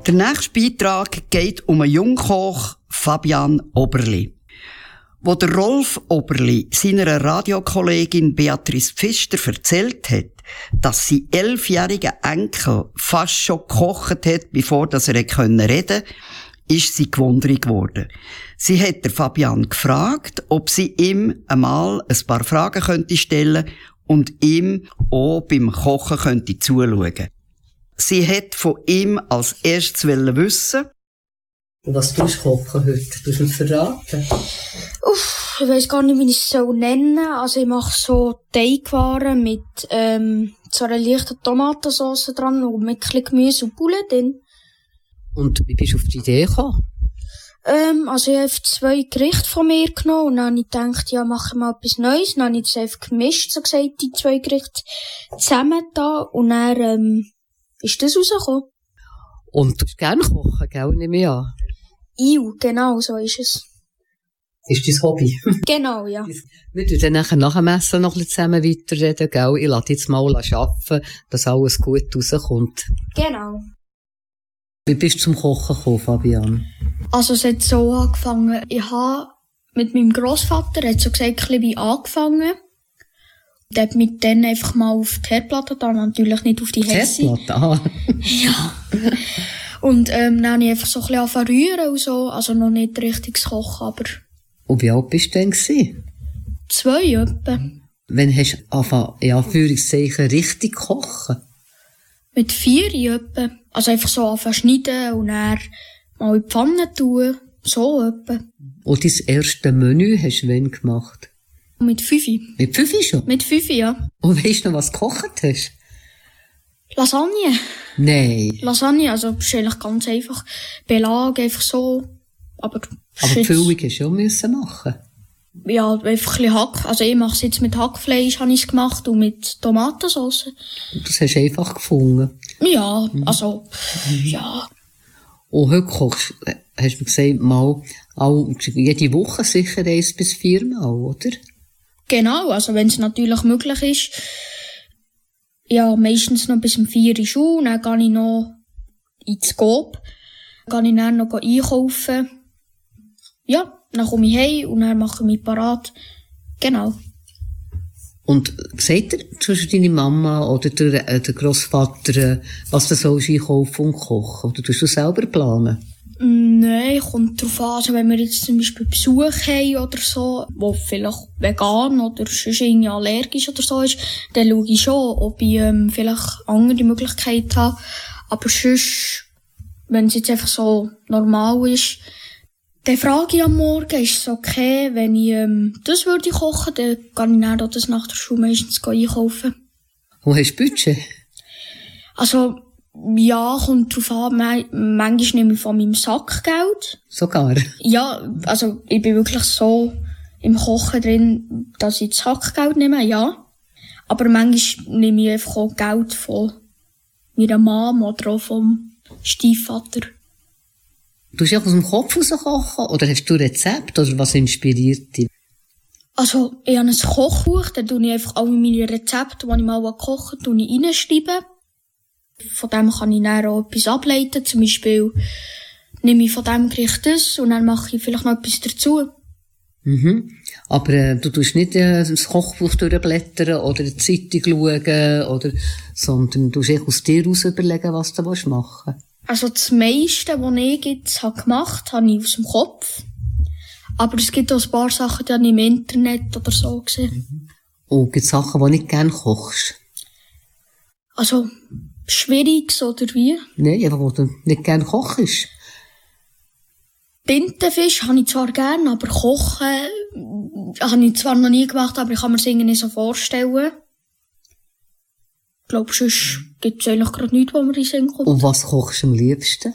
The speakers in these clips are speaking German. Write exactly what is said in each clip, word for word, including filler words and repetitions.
Der nächste Beitrag geht um einen Jungkoch, Fabian Oberli. Wo der Rolf Oberli seiner Radiokollegin Beatrice Pfister erzählt hat, dass sie elfjährigen Enkel fast schon gekocht hat, bevor er reden konnte, ist sie gewundert geworden. Sie hat der Fabian gefragt, ob sie ihm einmal ein paar Fragen könnte stellen und ihm auch beim Kochen könnte zuschauen. Sie hat von ihm als erstes wissen. Und was tust du kochen heute? Tust du es verraten? Uff, ich weiss gar nicht, wie ich es so nennen soll. Also ich mache so Teigwaren mit ähm, so einer leichten Tomatensauce dran und mit ein bisschen Gemüse und Poulet drin. Und wie bist du auf die Idee gekommen? Ähm, also ich habe zwei Gerichte von mir genommen und dann habe ich gedacht, ja, mache ich mal etwas Neues. Dann habe ich das einfach gemischt, so gesagt, die zwei Gerichte zusammen da und dann ähm, ist das rausgekommen. Und du hast gerne kochen, gell? Nehme ich an. Iu, genau, so ist es. Ist dein Hobby? Genau, ja. Wir werden dann nachher nach dem Essen noch ein bisschen zusammen weiterreden, gell? Ich lasse jetzt mal arbeiten, dass alles gut rauskommt. Genau. Wie bist du zum Kochen gekommen, Fabian? Also es hat so angefangen, ich habe mit meinem Grossvater, er hat so gesagt, ein bisschen wie angefangen. Der hat mich dann einfach mal auf die Herdplatte da, natürlich nicht auf die Hesse. Herdplatte, ah. Ja. Und ähm, dann habe ich einfach so ein bisschen angefangen rühren und so, also noch nicht richtiges Kochen, aber... Und wie alt bist du denn gewesen? Zwei etwa. Wann hast du angefangen, in Anführungszeichen, richtig kochen? Mit vier etwa. Also einfach so anfangen schneiden und dann mal in die Pfanne tun, so etwa. Und dein erste Menü hast du wann gemacht? Mit fünf. Mit fünf schon? Mit fünf, ja. Und weißt du noch, was du gekocht hast? Lasagne. Nein. Lasagne, also ist eigentlich ganz einfach. Belag, einfach so. Aber, Aber die Füllung hast du auch müssen machen. Ja, einfach ein bisschen Hack. Also ich mache es jetzt mit Hackfleisch, habe ich es gemacht, und mit Tomatensauce. Das hast du einfach gefunden? Ja, also, mhm. ja. Und heute kochst du, hast du gesagt, mal, auch jede Woche sicher eins bis viermal, oder? Genau, also wenn es natürlich möglich ist. Ja, meistens noch bis um vier Uhr Schuh, dann gehe ich noch ins Coop, dann gehe ich dann noch einkaufen. Ja, dann komme ich heim und dann mache ich mich parat. Genau. Und sagt dir zwischen deiner Mama oder der, äh, der Grossvater, was du sollst einkaufen und kochen? Oder tust du selber planen? Nein, kommt drauf an. Also wenn wir jetzt zum Beispiel Besuch haben oder so, wo vielleicht vegan oder sonst irgendwie allergisch oder so ist, dann schaue ich schon, ob ich ähm, vielleicht andere Möglichkeiten habe. Aber sonst, wenn es jetzt einfach so normal ist, dann frage ich am Morgen, ist es okay, wenn ich ähm, das würde kochen, dann kann ich dann das nach der Schule meistens einkaufen. Wo hast du Budget? Also, ja, kommt drauf an. Manchmal nehme ich von meinem Sackgeld. Sogar? Ja, also ich bin wirklich so im Kochen drin, dass ich das Sackgeld nehme, ja. Aber manchmal nehme ich einfach auch Geld von meiner Mama oder auch vom Stiefvater. Du hast ja aus dem Kopf raus kochen? Oder hast du Rezept? Oder was inspiriert dich? Also, ich habe ein Kochbuch, da tue ich einfach alle meine Rezepte, die ich mal koche, reinschreiben. Von dem kann ich dann auch etwas ableiten. Zum Beispiel nehme ich von diesem Gericht das und dann mache ich vielleicht noch etwas dazu. Mhm. Aber äh, du tust nicht äh, das Kochbuch durchblättern oder die Zeitung schauen, oder, sondern du tust aus dir heraus überlegen, was du machen willst. Also das meiste, was ich jetzt habe gemacht habe, habe ich aus dem Kopf. Aber es gibt auch ein paar Sachen, die habe ich im Internet oder so gesehen. Mhm. Und gibt es Sachen, die du nicht gerne kochst? Also, Schwieriges oder wie? Nein, einfach, wo du nicht gerne kochst. Tintenfisch habe ich zwar gerne, aber kochen habe ich zwar noch nie gemacht, aber ich kann mir das irgendwie nicht so vorstellen. Ich glaube, sonst gibt es eigentlich gerade nichts, wo mir in den Sinn kommt. Und was kochst du am liebsten?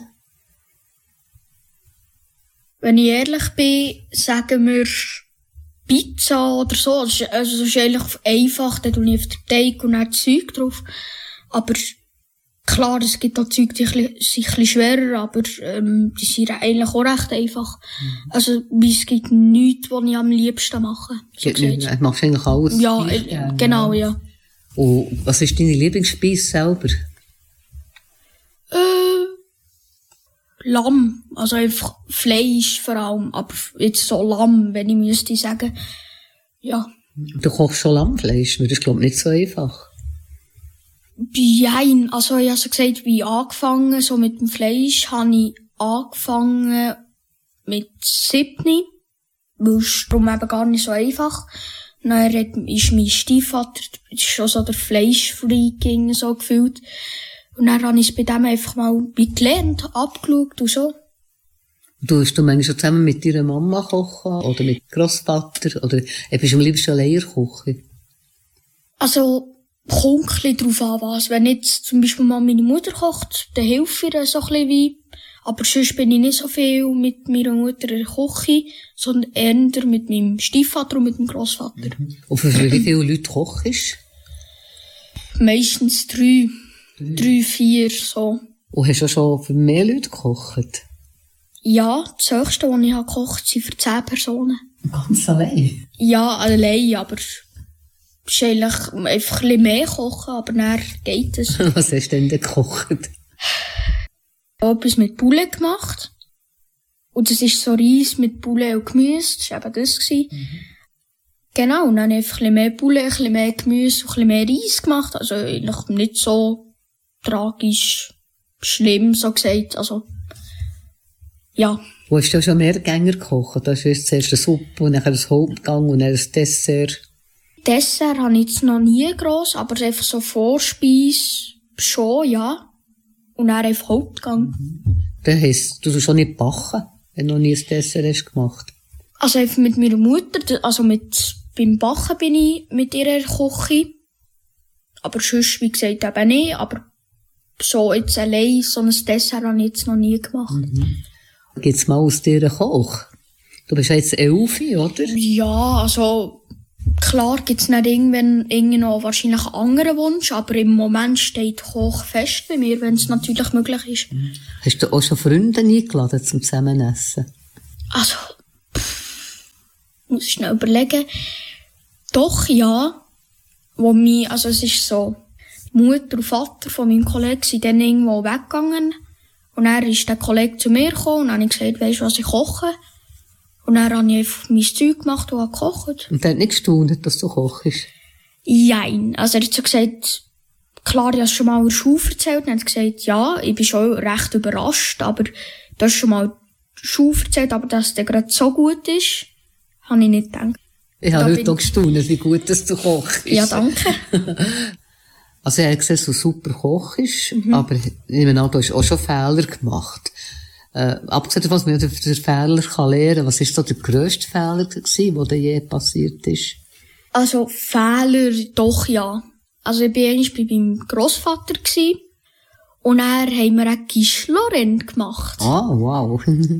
Wenn ich ehrlich bin, sagen wir Pizza oder so. Also, das ist eigentlich einfach, da tue ich auf den Teig und dann Zeug drauf. Aber klar, es gibt auch Zeug, die sind ein bisschen schwerer, aber ähm, die sind eigentlich auch recht einfach. Mhm. Also, es gibt nichts, was ich am liebsten mache. So du machst eigentlich alles? Ja, äh, genau, ja. Und was ist deine Lieblingsspeise selber? Äh, Lamm, also einfach Fleisch vor allem, aber jetzt so Lamm, wenn ich müsste sagen. Ja. Du kochst schon Lammfleisch, das ist, glaube ich, nicht so einfach. Nein, also ich habe so gesagt, wie ich angefangen, so mit dem Fleisch, habe ich angefangen mit siebni, weil es darum eben gar nicht so einfach. Dann ist mein Stiefvater, ist schon so der Fleischfreak so gefühlt. Und dann habe ich es bei dem einfach mal gelernt, abgeschaut und so. Du hast du manchmal schon zusammen mit deiner Mama kochen oder mit Grossvater oder bist du am liebsten alleine kochen? Also, kommt ein bisschen drauf an, was. Wenn jetzt zum Beispiel mal meine Mutter kocht, dann helfe ich ihr so ein bisschen wie. Aber sonst bin ich nicht so viel mit meiner Mutter in der Küche, sondern eher mit meinem Stiefvater und mit dem Grossvater. Mhm. Und für wie viele Leute kochst du? Meistens drei. Drei, drei vier, so. Und hast du schon für mehr Leute gekocht? Ja, das höchste, was ich gekocht habe, sind für zehn Personen. Ganz allein? Ja, allein, aber es ist eigentlich einfach ein bisschen mehr kochen, aber dann geht es. Was hast du denn gekocht? Ich habe etwas mit Bulle gemacht. Und das ist so Reis mit Bulle und Gemüse. Das war eben das. Mhm. Genau, und dann habe ich einfach ein bisschen mehr Bulle, ein bisschen mehr Gemüse und ein bisschen mehr Reis gemacht. Also eigentlich nicht so tragisch, schlimm, so gesagt. Also, ja. Wo hast du schon mehr Gänger gekocht? Da ist zuerst eine Suppe und dann ein Hauptgang und dann ein Dessert. Dessert habe ich jetzt noch nie gross, aber einfach so Vorspeise schon, ja. Und dann einfach Hauptgang. Mhm. Das heisst, du tust schon nicht backen, wenn du noch nie ein Dessert hast gemacht? Also einfach mit meiner Mutter, also mit, beim Backen bin ich mit ihrer Küche. Aber sonst, wie gesagt, eben nicht. Aber so jetzt allein, so ein Dessert habe ich jetzt noch nie gemacht. Mhm. Gibt's mal aus dir einen Koch? Du bist ja jetzt elf, oder? Ja, also, klar gibt's nicht irgendwann, irgendwie noch wahrscheinlich einen anderen Wunsch, aber im Moment steht Koch fest bei mir, wenn es natürlich möglich ist. Mhm. Hast du auch schon Freunde eingeladen zum Zusammenessen? Also, pff, muss ich schnell überlegen. Doch, ja. Wo mich, also es ist so, die Mutter und Vater von meinem Kollegen sind dann irgendwo weggegangen. Und dann ist der Kollege zu mir gekommen und dann habe ich gesagt, weisst du, was ich koche? Und dann habe ich einfach mein Zeug gemacht und gekocht. Und der hat nicht gestaunt, dass du kochst? Nein. Also er hat so gesagt, klar, ich habe es schon mal in der Schule erzählt. Und er hat gesagt, ja, ich bin schon recht überrascht, aber du hast schon mal in der Schule erzählt, aber dass der gerade so gut ist, habe ich nicht gedacht. Ich habe heute auch gestaunt, wie gut dass du kochst. Ja, danke. Also ich habe gesehen, dass du super kochst, mhm. aber ich meine an, du hast auch schon Fehler gemacht. Äh, abgesehen davon, dass man den Fehler kann lernen kann, was war so der grösste Fehler gewesen, der dir je passiert ist? Also Fehler, doch ja. Also ich war einmal bei meinem Grossvater gewesen, und er haben wir ein Quiche-Lorraine gemacht. Ah, wow.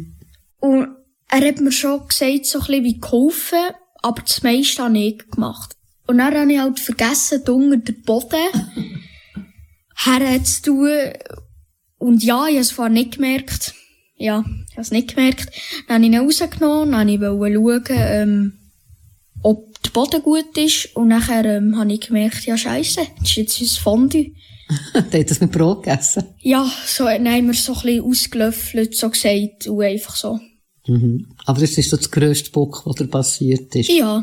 Und er hat mir schon gesagt, so ein bisschen wie geholfen, aber das meiste habe ich gemacht. Und dann habe ich halt vergessen, unter den Boden herzutun. Und ja, ich habe es vorher nicht gemerkt. Ja, ich habe es nicht gemerkt. Dann habe ich ihn rausgenommen, dann wollte ich schauen, ähm, ob der Boden gut ist. Und nachher ähm, habe ich gemerkt, ja scheisse, das ist jetzt unser Fondue. Der hat das mit Brot gegessen? Ja, so dann haben wir es so ein bisschen ausgelöffelt, so gesagt, und einfach so. Mhm. Aber das ist so das grösste Bock, was dir passiert ist? Ja.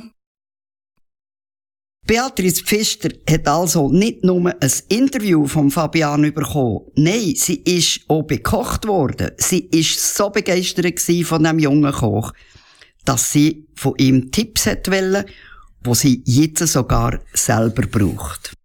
Beatrice Pfister hat also nicht nur ein Interview von Fabian bekommen. Nein, sie ist auch bekocht worden. Sie ist so begeistert von dem jungen Koch, dass sie von ihm Tipps wollte, die sie jetzt sogar selber braucht.